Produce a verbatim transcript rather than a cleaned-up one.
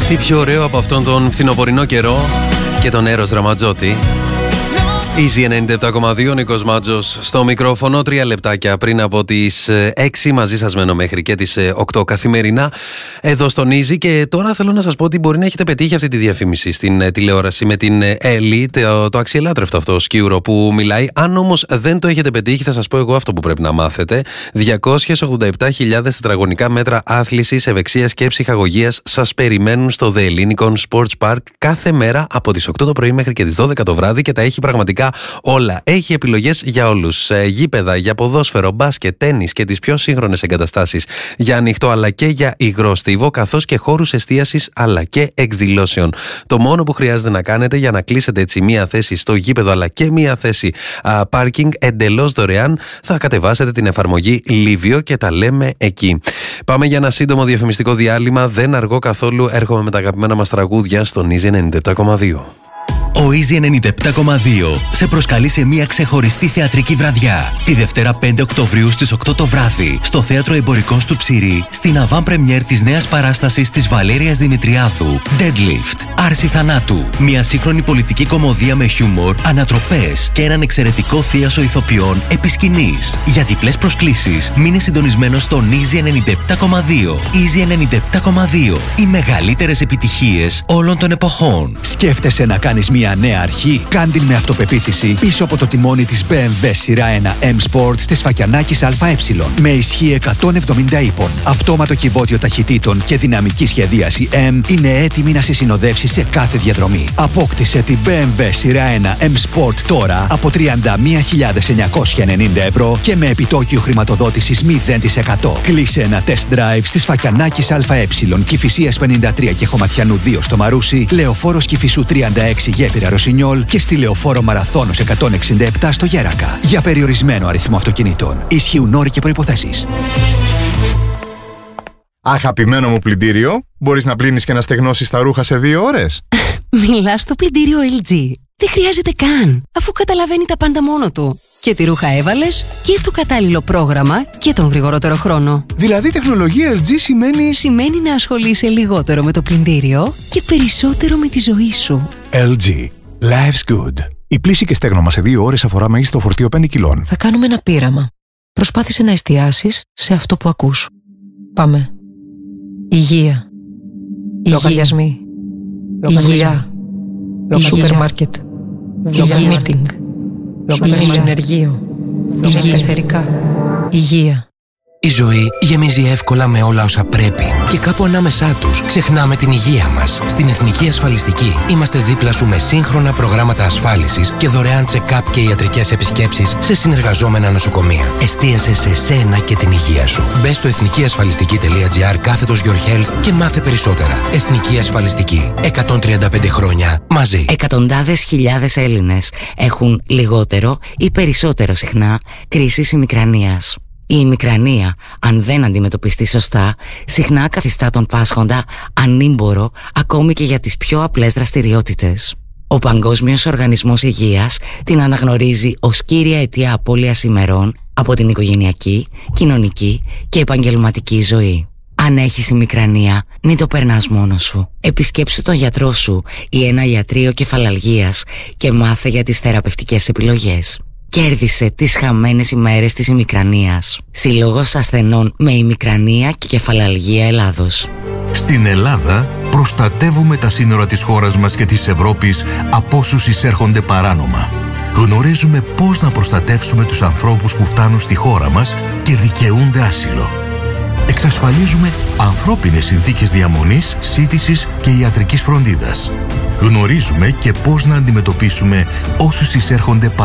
Τι πιο ωραίο από αυτόν τον φθινοπορεινό καιρό και τον Έρος Ραματζότη. Easy ενενήντα επτά κόμμα δύο, Νίκος Μάτζος στο μικρόφωνο. Τρία λεπτάκια πριν από τις έξι, μαζί σας μένω μέχρι και τις οκτώ καθημερινά εδώ στον Easy. Και τώρα θέλω να σας πω ότι μπορεί να έχετε πετύχει αυτή τη διαφήμιση στην τηλεόραση με την Έλλη, το, το αξιελάτρευτο αυτό σκιούρο που μιλάει. Αν όμως δεν το έχετε πετύχει, θα σας πω εγώ αυτό που πρέπει να μάθετε. διακόσιες ογδόντα επτά χιλιάδες τετραγωνικά μέτρα άθλησης, ευεξίας και ψυχαγωγίας σας περιμένουν στο The Ellinikon Sports Park κάθε μέρα από τις οκτώ το πρωί μέχρι και τις δώδεκα το βράδυ, και τα έχει πραγματικά όλα. Έχει επιλογές για όλους. Ε, γήπεδα για ποδόσφαιρο, μπάσκετ, τένις και τις πιο σύγχρονες εγκαταστάσεις για ανοιχτό αλλά και για υγρό στίβο, καθώς και χώρους εστίασης αλλά και εκδηλώσεων. Το μόνο που χρειάζεται να κάνετε για να κλείσετε έτσι μία θέση στο γήπεδο αλλά και μία θέση πάρκινγκ εντελώς δωρεάν, θα κατεβάσετε την εφαρμογή Livio και τα λέμε εκεί. Πάμε για ένα σύντομο διαφημιστικό διάλειμμα. Δεν αργώ καθόλου. Έρχομαι με τα αγαπημένα μας τραγούδια στον Easy ενενήντα επτά κόμμα δύο. Ο Easy ενενήντα επτά κόμμα δύο σε προσκαλεί σε μια ξεχωριστή θεατρική βραδιά τη Δευτέρα πέντε Οκτωβρίου στις οκτώ το βράδυ στο Θέατρο Εμπορικών του Ψηρή, στην avant première της νέας παράστασης της Βαλέριας Δημητριάδου, Deadlift, Άρση Θανάτου. Μια σύγχρονη πολιτική κωμωδία με χιούμορ, ανατροπές και έναν εξαιρετικό θίασο ηθοποιών επί σκηνής. Για διπλές προσκλήσεις μείνε συντονισμένος στον Easy ενενήντα επτά κόμμα δύο. Easy ενενήντα επτά κόμμα δύο. Οι μεγαλύτερες επιτυχίες όλων των εποχών. Σκέφτεσαι να κάνεις μια νέα αρχή? Κάν' με αυτοπεποίθηση πίσω από το τιμόνι της μπι εμ ντάμπλιου σειρά ένα M Sport της Φακιανάκης ΑΕ. Με ισχύ εκατόν εβδομήντα ύπων, αυτόματο κυβότιο ταχυτήτων και δυναμική σχεδίαση M, είναι έτοιμη να σε συνοδεύσει σε κάθε διαδρομή. Απόκτησε την μπι εμ ντάμπλιου σειρά ένα M Sport τώρα από τριάντα μία χιλιάδες εννιακόσια ενενήντα ευρώ και με επιτόκιο χρηματοδότησης μηδέν τοις εκατό. Κλείσε ένα test drive στις Φακιανάκης ΑΕ, Κηφισίας πενήντα τρία και Χωματιανού δύο στο Μαρούσι, Λεωφόρος Κηφισού τριάντα έξι Γέφυρα Ρωσινιόλ και στη Λεωφόρο Μαραθώνος εκατόν εξήντα επτά στο Γέρακα. Για περιορισμένο αριθμό αυτοκινήτων. Ισχύουν όροι και προϋποθέσεις. Αγαπημένο μου πλυντήριο, μπορείς να πλύνεις και να στεγνώσεις τα ρούχα σε δύο ώρες? Μιλάς στο πλυντήριο ελ τζι. Δεν χρειάζεται καν, αφού καταλαβαίνει τα πάντα μόνο του. Και τη ρούχα έβαλες και το κατάλληλο πρόγραμμα και τον γρηγορότερο χρόνο. Δηλαδή τεχνολογία ελ τζι σημαίνει... Σημαίνει να ασχολείσαι λιγότερο με το πλυντήριο και περισσότερο με τη ζωή σου. ελ τζι. Life's good. Η πλύση και στέγνομα σε δύο ώρες αφορά μέγιστο φορτίο πέντε κιλών. Θα κάνουμε ένα πείραμα. Προσπάθησε να εστιάσεις σε αυτό που ακούς. Πάμε. Υγεία. Λογαριασμοί. Υγεία. Σούπερ μάρκετ. Υγεία. Μίτινγκ. Συνεργείο. Υγεία. Εθερικά. Υγεία. Η ζωή γεμίζει εύκολα με όλα όσα πρέπει και κάπου ανάμεσά τους ξεχνάμε την υγεία μας. Στην Εθνική Ασφαλιστική είμαστε δίπλα σου με σύγχρονα προγράμματα ασφάλισης και δωρεάν check-up και ιατρικές επισκέψεις σε συνεργαζόμενα νοσοκομεία. Εστίασε σε σένα και την υγεία σου. Μπες στο εθνικιασφαλιστική.gr κάθετος Your Health και μάθε περισσότερα. Εθνική Ασφαλιστική. εκατόν τριάντα πέντε χρόνια μαζί. Εκατοντάδες χιλιάδες Έλληνες έχουν λιγότερο ή περισσότερο συχνά κρίσεις ημικρανίας. Η ημικρανία, αν δεν αντιμετωπιστεί σωστά, συχνά καθιστά τον πάσχοντα ανήμπορο ακόμη και για τις πιο απλές δραστηριότητες. Ο Παγκόσμιος Οργανισμός Υγείας την αναγνωρίζει ως κύρια αιτία απώλειας ημερών από την οικογενειακή, κοινωνική και επαγγελματική ζωή. Αν έχεις ημικρανία, μην το περνάς μόνος σου. Επισκέψου τον γιατρό σου ή ένα ιατρείο κεφαλαλγίας και μάθε για τις θεραπευτικές επιλογές. Κέρδισε τις χαμένες ημέρες της ημικρανίας. Συλλόγος ασθενών με ημικρανία και κεφαλαλγία Ελλάδος. Στην Ελλάδα προστατεύουμε τα σύνορα της χώρας μας και της Ευρώπης από όσους εισέρχονται παράνομα. Γνωρίζουμε πώς να προστατεύσουμε τους ανθρώπους που φτάνουν στη χώρα μας και δικαιούνται άσυλο. Εξασφαλίζουμε ανθρώπινες συνθήκες διαμονής, σύντησης και ιατρικής φροντίδας. Γνωρίζουμε και πώς να αντιμετωπίσουμε όσους εισέρχονται